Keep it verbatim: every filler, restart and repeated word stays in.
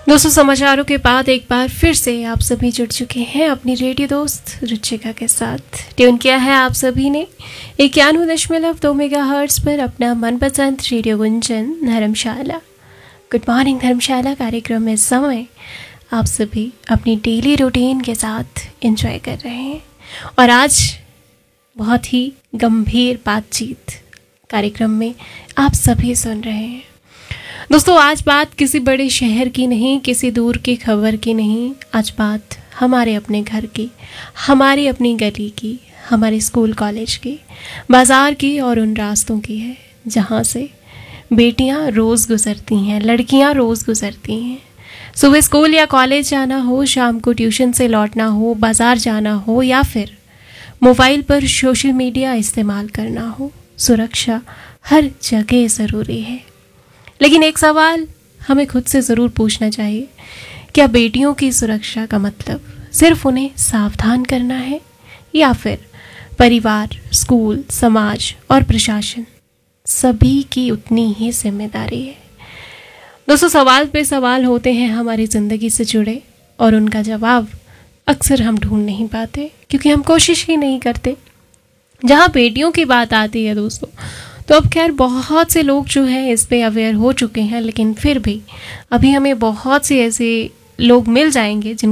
दोस्तों, समाचारों के बाद एक बार फिर से आप सभी जुड़ चुके हैं अपनी रेडियो दोस्त रुचिका के साथ। ट्यून किया है आप सभी ने इक्यानवे दशमलव दो मेगा हर्ट्स पर अपना मनपसंद रेडियो गुंजन धर्मशाला। गुड मॉर्निंग धर्मशाला कार्यक्रम में समय आप सभी अपनी डेली रूटीन के साथ एंजॉय कर रहे हैं और आज बहुत ही गंभीर बातचीत कार्यक्रम में आप सभी सुन रहे हैं। दोस्तों, आज बात किसी बड़े शहर की नहीं, किसी दूर की खबर की नहीं। आज बात हमारे अपने घर की, हमारी अपनी गली की, हमारे स्कूल कॉलेज की, बाज़ार की और उन रास्तों की है जहाँ से बेटियाँ रोज़ गुज़रती हैं, लड़कियाँ रोज़ गुज़रती हैं। सुबह स्कूल या कॉलेज जाना हो, शाम को ट्यूशन से लौटना हो, बाज़ार जाना हो या फिर मोबाइल पर सोशल मीडिया इस्तेमाल करना हो, सुरक्षा हर जगह ज़रूरी है। लेकिन एक सवाल हमें खुद से ज़रूर पूछना चाहिए, क्या बेटियों की सुरक्षा का मतलब सिर्फ उन्हें सावधान करना है या फिर परिवार, स्कूल, समाज और प्रशासन सभी की उतनी ही जिम्मेदारी है? दोस्तों, सवाल पे सवाल होते हैं हमारी ज़िंदगी से जुड़े और उनका जवाब अक्सर हम ढूंढ नहीं पाते क्योंकि हम कोशिश ही नहीं करते। जहाँ बेटियों की बात आती है दोस्तों, तो अब खैर बहुत से लोग जो है इस पे अवेयर हो चुके हैं, लेकिन फिर भी अभी हमें बहुत से ऐसे लोग मिल जाएंगे जिन